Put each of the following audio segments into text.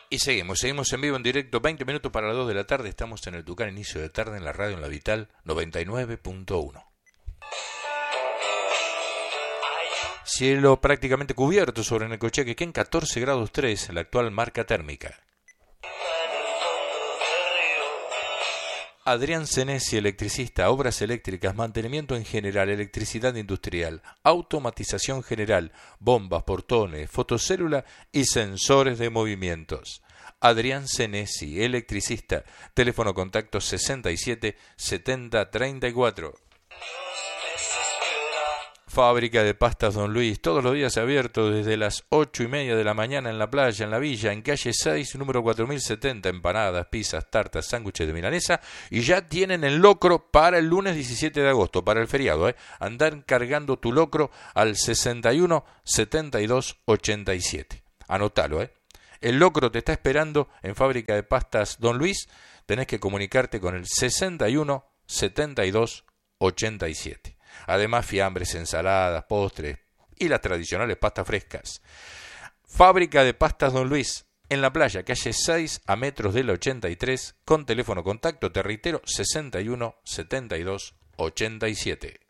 Y seguimos en vivo, en directo, 20 minutos para las 2 de la tarde. Estamos en el Tucán, inicio de tarde, en la radio, en la Vital 99.1. Cielo prácticamente cubierto sobre Necochea, Quequén, 14 grados 3, la actual marca térmica. Adrián Senesi, electricista, obras eléctricas, mantenimiento en general, electricidad industrial, automatización general, bombas, portones, fotocélula y sensores de movimientos. Adrián Senesi, electricista, teléfono contacto 67 70 34. Fábrica de pastas Don Luis, todos los días abierto desde las 8:30 de la mañana en la playa, en la villa, en calle 6, número 4070, empanadas, pizzas, tartas, sándwiches de milanesa, y ya tienen el locro para el lunes 17 de agosto, para el feriado, Andar cargando tu locro al 61 72 87. Anótalo, El locro te está esperando en Fábrica de Pastas Don Luis, tenés que comunicarte con el 61 72 87. Además, fiambres, ensaladas, postres y las tradicionales pastas frescas. Fábrica de Pastas Don Luis, en la playa, calle 6, a metros de la 83, con teléfono contacto, te reitero, 61 72 87.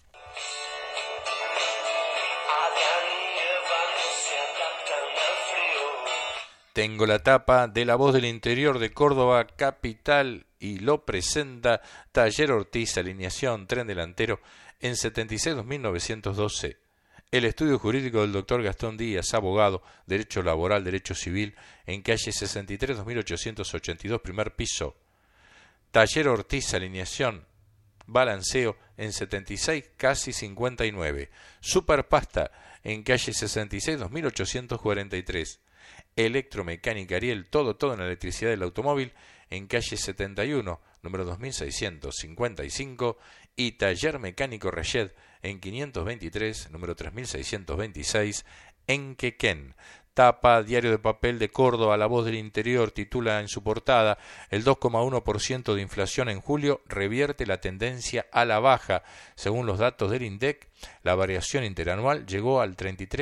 Tengo la tapa de La Voz del Interior de Córdoba capital y lo presenta Taller Ortiz, alineación, tren delantero, en 76-2912. El estudio jurídico del doctor Gastón Díaz, abogado, derecho laboral, derecho civil, en calle 63-2882, primer piso. Taller Ortiz, alineación, balanceo, en 76, casi 59. Superpasta, en calle 66-2843. Electromecánica Ariel, todo en la electricidad del automóvil, en calle 71, número 2655, y Taller Mecánico Rayed, en 523, número 3626, en Quequén. Tapa Diario de Papel de Córdoba, La Voz del Interior, titula en su portada: el 2,1% de inflación en julio revierte la tendencia a la baja. Según los datos del INDEC, la variación interanual llegó al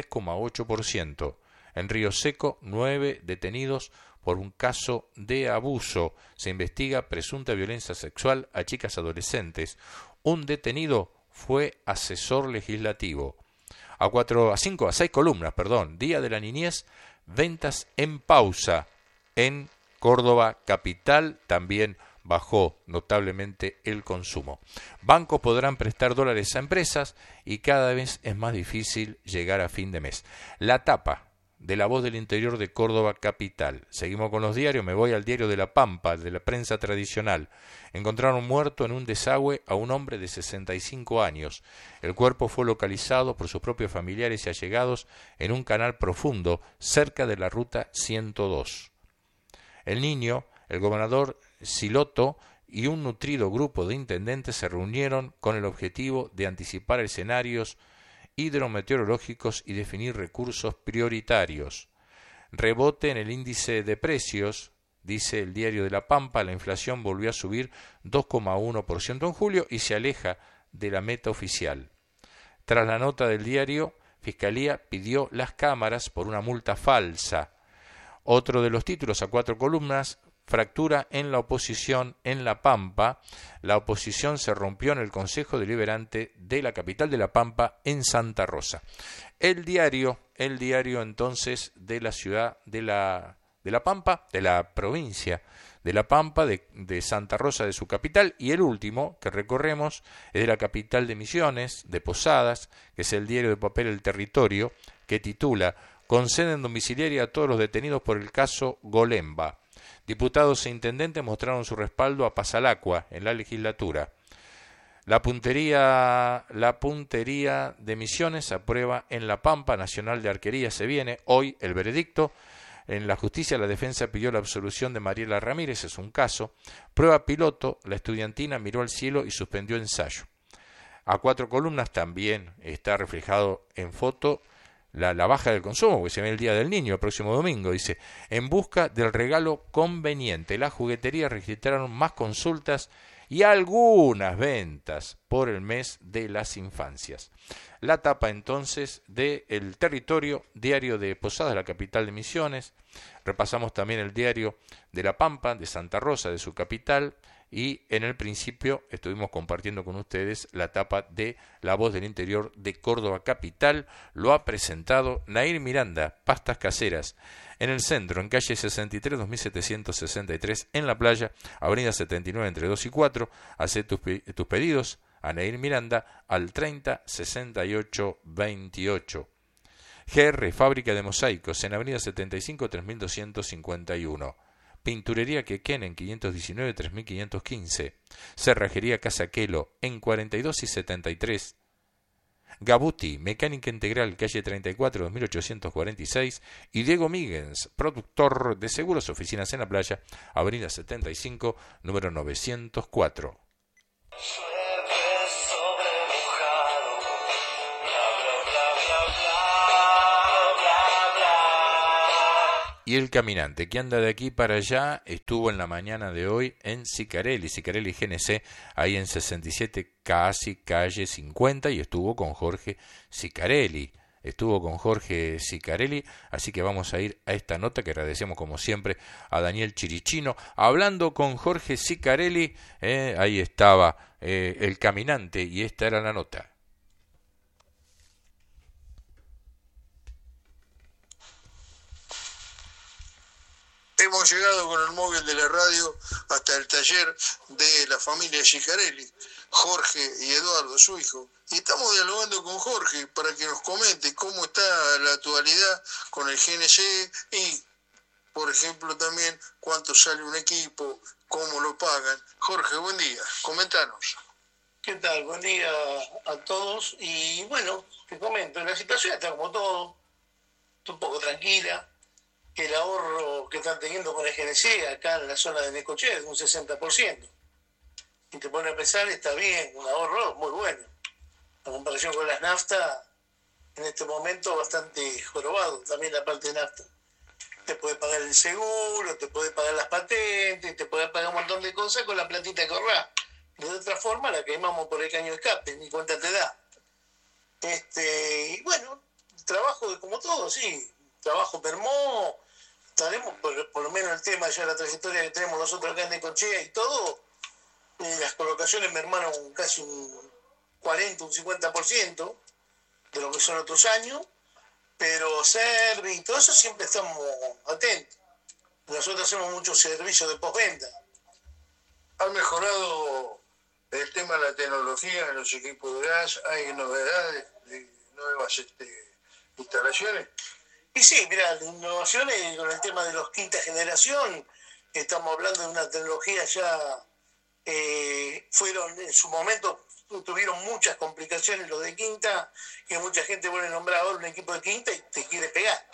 33,8%. En Río Seco, 9 detenidos por un caso de abuso. Se investiga presunta violencia sexual a chicas adolescentes. Un detenido fue asesor legislativo. A 6 columnas, Día de la Niñez, ventas en pausa. En Córdoba capital también bajó notablemente el consumo. Bancos podrán prestar dólares a empresas y cada vez es más difícil llegar a fin de mes. La tapa de La Voz del Interior de Córdoba capital. Seguimos con los diarios, me voy al diario de La Pampa, de la prensa tradicional. Encontraron muerto en un desagüe a un hombre de 65 años. El cuerpo fue localizado por sus propios familiares y allegados en un canal profundo cerca de la ruta 102. El niño, el gobernador Siloto y un nutrido grupo de intendentes se reunieron con el objetivo de anticipar escenarios hidrometeorológicos y definir recursos prioritarios. Rebote en el índice de precios, dice el diario de La Pampa, la inflación volvió a subir 2,1% en julio y se aleja de la meta oficial. Tras la nota del diario, Fiscalía pidió las cámaras por una multa falsa. Otro de los títulos a 4 columnas: fractura en la oposición en La Pampa. La oposición se rompió en el Consejo Deliberante de la capital de La Pampa, en Santa Rosa. El diario entonces de la ciudad de La Pampa, de la provincia de La Pampa, de Santa Rosa, de su capital, y el último que recorremos es de la capital de Misiones, de Posadas, que es el diario de papel El Territorio, que titula: conceden domiciliaria a todos los detenidos por el caso Golemba. Diputados e intendentes mostraron su respaldo a Pasalacua en la legislatura. La puntería de Misiones aprueba en La Pampa. Nacional de Arquería se viene hoy el veredicto. En la justicia, la defensa pidió la absolución de Mariela Ramírez, es un caso. Prueba piloto, la estudiantina miró al cielo y suspendió ensayo. A 4 columnas también está reflejado en foto la baja del consumo, porque se ve el Día del Niño el próximo domingo. Dice: en busca del regalo conveniente. Las jugueterías registraron más consultas y algunas ventas por el mes de las infancias. La tapa entonces del Territorio, diario de Posadas, la capital de Misiones. Repasamos también el diario de La Pampa, de Santa Rosa, de su capital, y en el principio estuvimos compartiendo con ustedes la tapa de La Voz del Interior de Córdoba capital. Lo ha presentado Nair Miranda, pastas caseras, en el centro, en calle 63, 2763, en La Playa, avenida 79, entre 2 y 4. Hacé tus pedidos a Nair Miranda al 30 68 28. GR, fábrica de mosaicos, en avenida 75, 3251. Pinturería Quequén en 519, 3515. Cerrajería Casa Quelo en 42 y 73. Gabuti, mecánica integral, calle 34, 2846. Y Diego Míguez, productor de seguros, oficinas en La Playa, avenida 75, número 904. Y el caminante que anda de aquí para allá estuvo en la mañana de hoy en Sicarelli GNC, ahí en 67, casi calle 50, y estuvo con Jorge Sicarelli. Así que vamos a ir a esta nota que agradecemos como siempre a Daniel Chirichino. Hablando con Jorge Sicarelli, ahí estaba el caminante y esta era la nota. Hemos llegado con el móvil de la radio hasta el taller de la familia Sicarelli, Jorge y Eduardo, su hijo. Y estamos dialogando con Jorge para que nos comente cómo está la actualidad con el GNC y, por ejemplo, también cuánto sale un equipo, cómo lo pagan. Jorge, buen día. Comentanos. ¿Qué tal? Buen día a todos. Y bueno, te comento, la situación está como todo, un poco tranquila. El ahorro que están teniendo con el GNC acá en la zona de Necochea es un 60%. Y te pone a pensar, está bien, un ahorro muy bueno. En comparación con las naftas, en este momento bastante jorobado también la parte de nafta. Te puede pagar el seguro, te puede pagar las patentes, te puede pagar un montón de cosas con la platita que ahorrás. De otra forma la quemamos por el caño de escape, ni cuenta te da. Y bueno, trabajo como todo, sí. Trabajo mermó, estaremos por lo menos el tema, ya la trayectoria que tenemos nosotros acá en Necochea y todo, las colocaciones mermaron casi un 40, un 50% de lo que son otros años, pero service y todo eso siempre estamos atentos. Nosotros hacemos muchos servicios de postventa. ¿Han mejorado el tema de la tecnología en los equipos de gas? ¿Hay novedades de nuevas instalaciones? Y sí, mira, las innovaciones con el tema de los quinta generación, estamos hablando de una tecnología ya, fueron en su momento, tuvieron muchas complicaciones los de quinta, que mucha gente vuelve a nombrar ahora un equipo de quinta y te quiere pegar.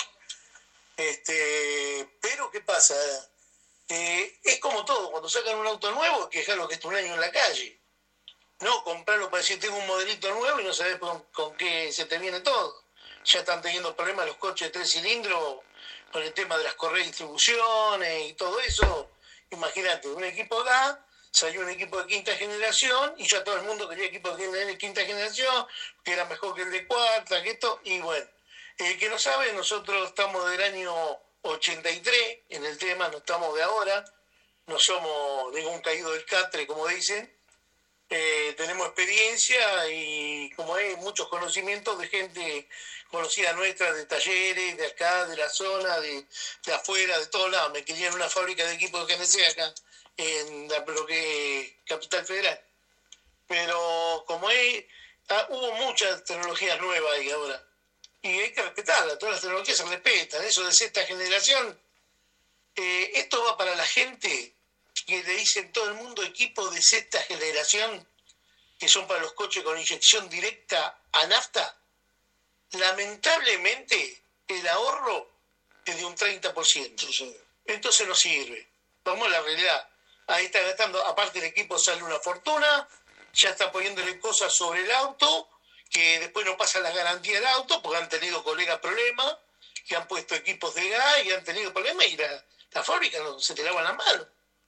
Pero ¿qué pasa? Es como todo, cuando sacan un auto nuevo, hay que dejarlo que esté un año en la calle. No comprarlo para decir tengo un modelito nuevo y no sabes con qué se te viene todo. Ya están teniendo problemas los coches de 3 cilindros con el tema de las correas de distribuciones y todo eso. Imagínate, un equipo da, salió un equipo de quinta generación y ya todo el mundo quería equipo de quinta generación, que era mejor que el de cuarta, que esto, y bueno. El que no sabe, nosotros estamos del año 83 en el tema, no estamos de ahora, no somos ningún caído del catre, como dicen. Tenemos experiencia y como hay muchos conocimientos de gente conocida nuestra, de talleres, de acá, de la zona, de afuera, de todos lados. Me quería en una fábrica de equipos de GNC acá, en la Capital Federal. Pero como hubo muchas tecnologías nuevas ahí ahora. Y hay que respetarlas, todas las tecnologías se respetan. Eso de sexta generación, esto va para la gente que le dicen todo el mundo equipos de sexta generación, que son para los coches con inyección directa a nafta. Lamentablemente, el ahorro es de un 30%. Entonces no sirve. Vamos a la realidad. Ahí está gastando, aparte el equipo sale una fortuna, ya está poniéndole cosas sobre el auto, que después no pasa la garantía del auto, porque han tenido colegas problemas, que han puesto equipos de gas y han tenido problemas, y la fábrica no se te lavan las manos.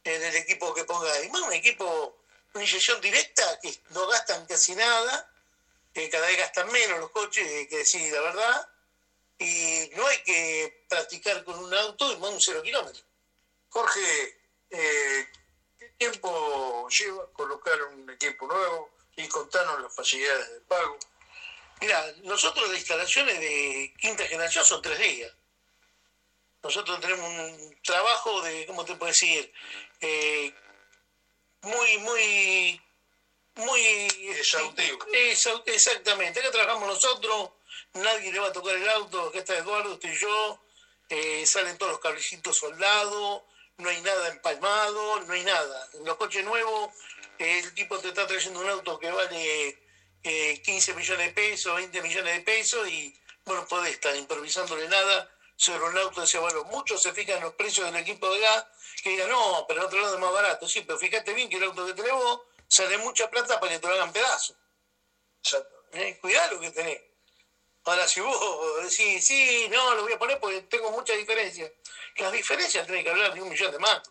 en el equipo que pongáis. Más un equipo, una inyección directa que no gastan casi nada, cada vez gastan menos los coches, hay que decir la verdad, y no hay que practicar con un auto y más un 0 kilómetros. Jorge, ¿qué tiempo lleva colocar un equipo nuevo y contanos las facilidades de pago? Mira, nosotros las instalaciones de quinta generación son 3 días. Nosotros tenemos un trabajo de, ¿cómo te puedo decir? Muy exhaustivo. Exactamente. Acá trabajamos nosotros, nadie le va a tocar el auto, acá está Eduardo, estoy yo, salen todos los cablecitos soldados, no hay nada empalmado, no hay nada. En los coches nuevos, el tipo te está trayendo un auto que vale 15 millones de pesos, 20 millones de pesos y bueno, podés estar improvisándole nada sobre un auto de ese valor. Muchos se fijan en los precios del equipo de gas, que digan, no, pero el otro lado es más barato. Sí, pero fíjate bien que el auto que tenés vos sale mucha plata para que te lo hagan pedazos. Cuidá lo que tenés. Ahora, si vos decís, sí, no, lo voy a poner porque tengo mucha diferencia. Las diferencias tenés que hablar de 1 millón de mangos.